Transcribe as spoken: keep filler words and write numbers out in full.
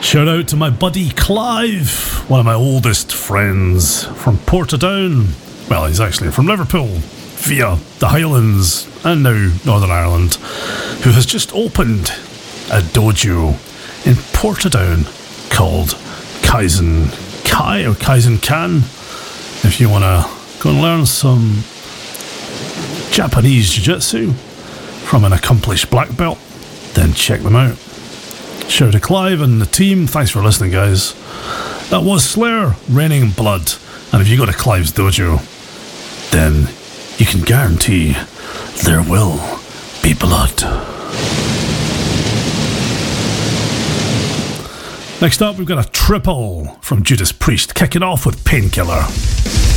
Shout out to my buddy Clive, one of my oldest friends from Portadown. Well, he's actually from Liverpool, via the Highlands and now Northern Ireland, who has just opened a dojo in Portadown called Kaizen Kai or Kaizen Kan. If you want to go and learn some Japanese jiu-jitsu from an accomplished black belt, then check them out. Shout out to Clive and the team. Thanks for listening, guys. That was Slayer, Raining Blood. And if you go to Clive's dojo, then you can guarantee there will be blood. Next up, we've got a triple from Judas Priest, kicking off with Painkiller.